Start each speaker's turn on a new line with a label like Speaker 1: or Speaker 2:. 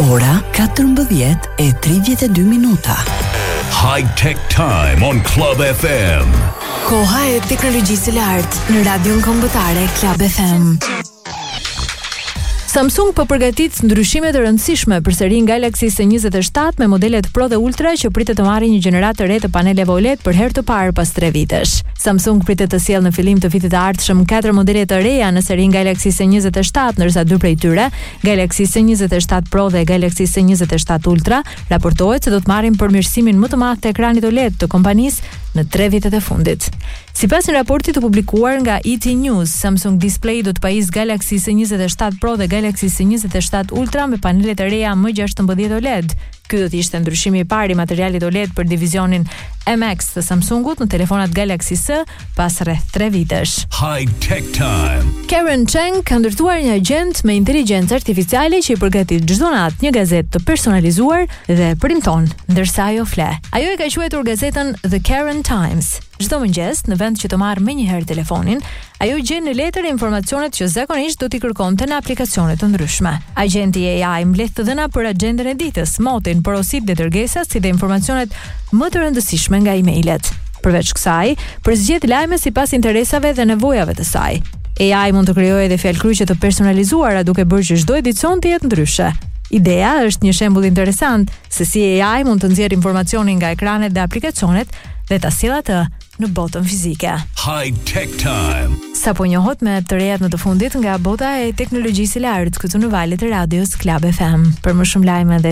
Speaker 1: Ora 14:32 minuta.
Speaker 2: High Tech Time on Club FM.
Speaker 3: Koha e teknologjisë së lartë në radion kombëtare Club FM. Samsung po përgatit ndryshime të rëndësishme për serin Galaxy S27 me modelet Pro dhe Ultra që pritet të marrë një gjenerat të re të paneleve OLED për herë të parë pas 3 vitesh. Samsung pritet të sjellë në fillim të vitit të ardhshëm 4 modele të reja në serin Galaxy S27, ndërsa 2 prej tyre, Galaxy S27 Pro dhe Galaxy S27 Ultra, raportohet se do të marrin përmirësimin më të madh të ekranit OLED të kompanisë në 3 vitet e fundit. Sipas një raporti të publikuar nga ET News, Samsung Display do të pajisë Galaxy S27 Pro dhe Galaxy S27 Ultra me panelet e reja M16 OLED. Ky do të ishte ndryshimi i parë i materialit OLED për divizionin MX të Samsungut në telefonat Galaxy S pas rreth 3 vitesh.
Speaker 2: High Tech Time.
Speaker 3: Karen Cheng ka ndërtuar një agent me inteligjencë artificiale që i përgatit çdo natë një gazetë të personalizuar dhe printon ndërsa ajo fle. Ajo e ka quajtur gazetën The Karen Times. Çdo mëngjes, në vend që të marrë menjëherë telefonin, ajo gjen në letër informacionet që zakonisht do t'i kërkonte në aplikacione të ndryshme. Agenti AI mbledh të dhëna për agjendën e ditës, motin, porosit dhe dërgesat, si dhe informacionet më të rëndësishme nga emailët. Përveç kësaj, përzgjedh lajme sipas interesave dhe nevojave të saj. AI mund të krijojë edhe fjalëkryqe të personalizuara duke bërë që çdo edicion të jetë ndryshe. Ideja është një shembull interesant se si AI mund të nxjerrë informacionin nga ekranet dhe aplikacionet dhe ta sjellë atë në botën fizike.
Speaker 2: High Tech Time.
Speaker 3: Sapo njohot me të rejat në të fundit nga bota e teknologjisë së lartë këtu në valët e radios Club FM. Për më shumë lajme dhe